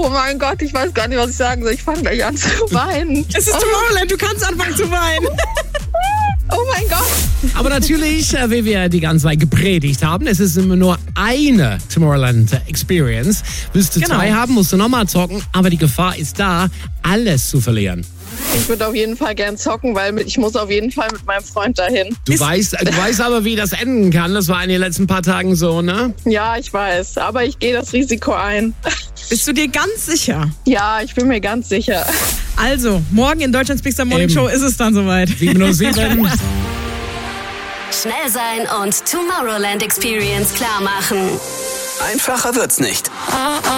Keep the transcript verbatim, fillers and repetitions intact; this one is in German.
Oh mein Gott, ich weiß gar nicht, was ich sagen soll. Ich fange gleich an zu weinen. Es ist Tomorrowland, du kannst anfangen zu weinen. Oh mein Gott. Aber natürlich, äh, wie wir die ganze Zeit gepredigt haben, es ist immer nur eine Tomorrowland Experience. Willst du Genau. zwei haben, musst du nochmal zocken, aber die Gefahr ist da, alles zu verlieren. Ich würde auf jeden Fall gern zocken, weil ich muss auf jeden Fall mit meinem Freund dahin. Du weißt, du weißt aber, wie das enden kann. Das war in den letzten paar Tagen so, ne? Ja, ich weiß, aber ich gehe das Risiko ein. Bist du dir ganz sicher? Ja, ich bin mir ganz sicher. Also, morgen in Deutschlands Big Star Morning Eben. Show ist es dann soweit. sieben Uhr sieben. Schnell sein und Tomorrowland Experience klar machen. Einfacher wird's nicht.